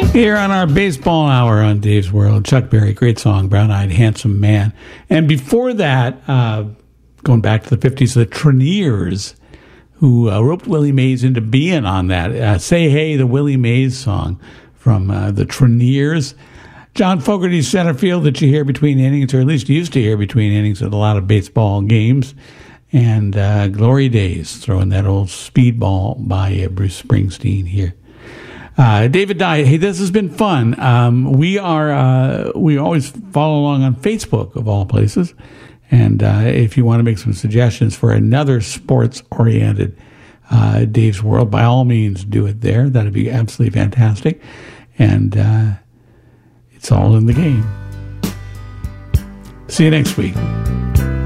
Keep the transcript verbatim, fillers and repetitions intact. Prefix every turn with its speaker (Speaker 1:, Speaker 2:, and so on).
Speaker 1: Here on our baseball hour on Dave's World, Chuck Berry, great song, Brown Eyed Handsome Man. And before that, uh, going back to the fifties, the Treniers, who uh, roped Willie Mays into being on that. Uh, Say Hey, the Willie Mays song from uh, the Treniers. John Fogerty center field that you hear between innings, or at least used to hear between innings at a lot of baseball games. And uh, Glory Days, throwing that old speedball by uh, Bruce Springsteen here. Uh, David Dye, hey, this has been fun. Um, we are, uh, we always follow along on Facebook, of all places. And uh, if you want to make some suggestions for another sports-oriented uh, Dave's World, by all means, do it there. That'd be absolutely fantastic. And uh, it's all in the game. See you next week.